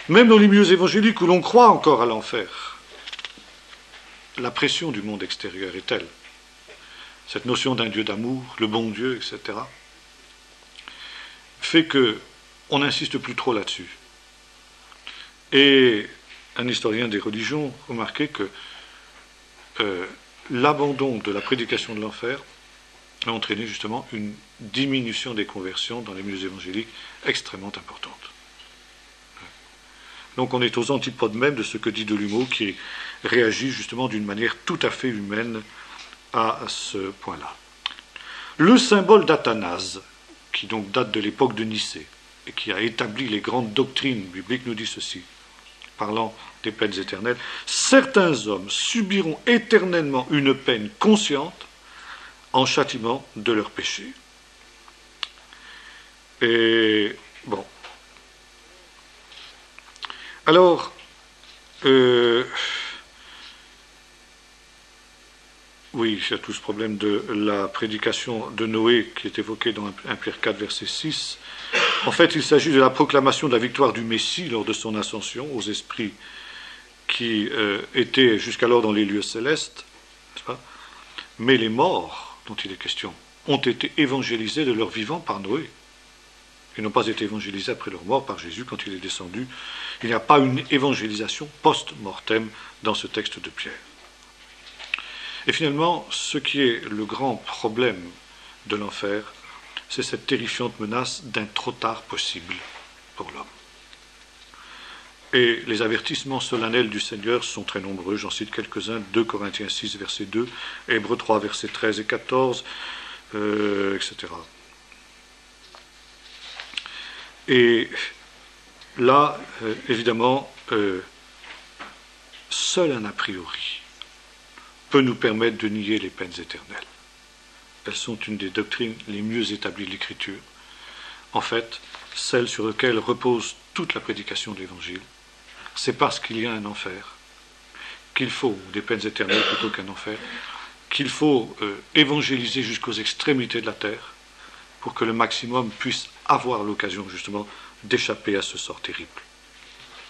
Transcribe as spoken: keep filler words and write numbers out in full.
Même dans les milieux évangéliques où l'on croit encore à l'enfer, la pression du monde extérieur est telle, cette notion d'un Dieu d'amour, le bon Dieu, et cetera, fait qu'on n'insiste plus trop là-dessus. Et un historien des religions remarquait que euh, l'abandon de la prédication de l'enfer a entraîné justement une diminution des conversions dans les milieux évangéliques extrêmement importante. Donc on est aux antipodes même de ce que dit Delumeau, qui réagit justement d'une manière tout à fait humaine à ce point-là. Le symbole d'Athanase, qui donc date de l'époque de Nicée, et qui a établi les grandes doctrines bibliques, nous dit ceci, parlant des peines éternelles: certains hommes subiront éternellement une peine consciente en châtiment de leurs péchés. Et bon. Alors, euh, oui, il y a tout ce problème de la prédication de Noé qui est évoqué dans un Pierre quatre, verset six. En fait, il s'agit de la proclamation de la victoire du Messie lors de son ascension aux esprits qui euh, étaient jusqu'alors dans les lieux célestes, n'est-ce pas ? Mais les morts dont il est question ont été évangélisés de leur vivant par Noé. Ils n'ont pas été évangélisés après leur mort par Jésus quand il est descendu. Il n'y a pas une évangélisation post-mortem dans ce texte de Pierre. Et finalement, ce qui est le grand problème de l'enfer, c'est cette terrifiante menace d'un trop tard possible pour l'homme. Et les avertissements solennels du Seigneur sont très nombreux, j'en cite quelques-uns: deux Corinthiens six, verset deux, Hébreux trois, versets treize et quatorze, euh, et cetera. Et là, euh, évidemment, euh, seul un a priori peut nous permettre de nier les peines éternelles. Elles sont une des doctrines les mieux établies de l'Écriture. En fait, celle sur laquelle repose toute la prédication de l'Évangile. C'est parce qu'il y a un enfer qu'il faut, des peines éternelles plutôt qu'un enfer, qu'il faut euh, évangéliser jusqu'aux extrémités de la terre pour que le maximum puisse avoir l'occasion justement d'échapper à ce sort terrible.